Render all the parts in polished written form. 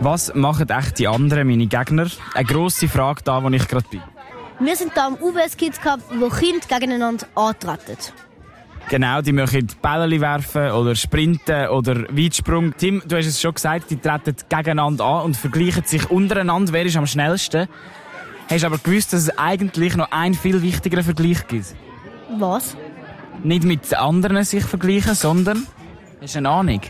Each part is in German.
Was machen echt die anderen, meine Gegner? Eine grosse Frage da, wo ich gerade bin. Wir sind hier am UBS Kids Cup, wo Kinder gegeneinander antreten. Genau, die möchten Bälle werfen oder sprinten oder Weitsprung. Tim, du hast es schon gesagt, die treten gegeneinander an und vergleichen sich untereinander, wer ist am schnellsten. Hast du aber gewusst, dass es eigentlich noch einen viel wichtigeren Vergleich gibt? Was? Nicht mit anderen sich vergleichen, sondern... Hast du eine Ahnung?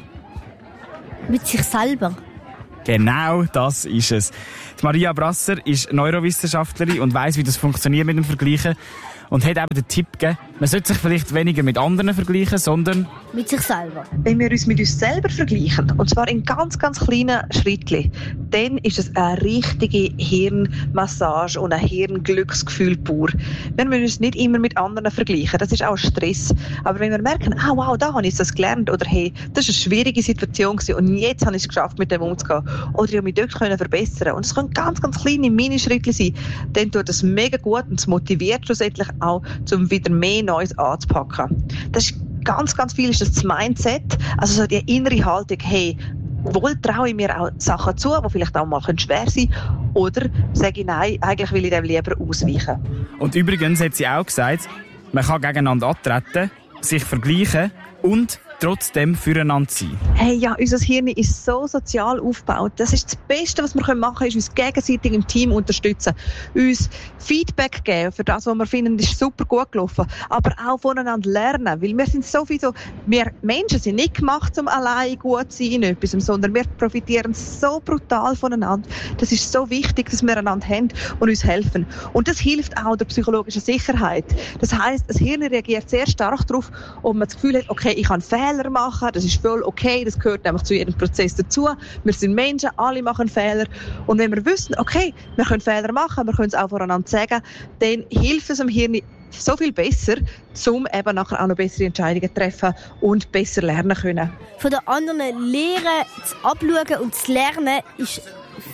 Mit sich selber. Genau, das ist es. Die Maria Brasser ist Neurowissenschaftlerin und weiss, wie das funktioniert mit dem Vergleichen. Und hat eben den Tipp gegeben, man sollte sich vielleicht weniger mit anderen vergleichen, sondern... Mit sich selber. Wenn wir uns mit uns selber vergleichen, und zwar in ganz, ganz kleinen Schrittchen, dann ist es eine richtige Hirnmassage und ein Hirnglücksgefühl pur. Wir müssen uns nicht immer mit anderen vergleichen, das ist auch Stress. Aber wenn wir merken, wow, da habe ich das gelernt, oder hey, das war eine schwierige Situation gewesen, und jetzt habe ich es geschafft, mit dem umzugehen, oder ich habe mich dort verbessern, und es können ganz, ganz kleine Minischritte sein, dann tut das mega gut und es motiviert schlussendlich auch, um wieder mehr Neues anzupacken. Das ist ganz, ganz viel ist das Mindset, also so die innere Haltung, hey, wohl traue ich mir auch Sachen zu, die vielleicht auch mal schwer sein können, oder sage ich nein, eigentlich will ich dem lieber ausweichen. Und übrigens hat sie auch gesagt, man kann gegeneinander antreten, sich vergleichen und trotzdem füreinander sein. Hey, ja, unser Hirn ist so sozial aufgebaut. Das ist das Beste, was wir machen können, ist uns gegenseitig im Team unterstützen. Uns Feedback geben für das, was wir finden, ist super gut gelaufen. Aber auch voneinander lernen. Weil wir sind wir Menschen sind nicht gemacht, um allein gut zu sein in etwas, sondern wir profitieren so brutal voneinander. Das ist so wichtig, dass wir einander haben und uns helfen. Und das hilft auch der psychologischen Sicherheit. Das heisst, das Hirn reagiert sehr stark darauf, ob man das Gefühl hat, okay, ich kann Fehler machen, das ist voll okay, das gehört einfach zu jedem Prozess dazu. Wir sind Menschen, alle machen Fehler. Und wenn wir wissen, okay, wir können Fehler machen, wir können es auch voneinander sagen, dann hilft es dem Hirn so viel besser, um eben nachher auch noch bessere Entscheidungen zu treffen und besser lernen können. Von den anderen lernen, zu abschauen und zu lernen ist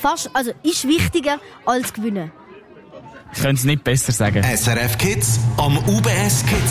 wichtiger als gewinnen. Ich könnte es nicht besser sagen. SRF Kids am UBS Kids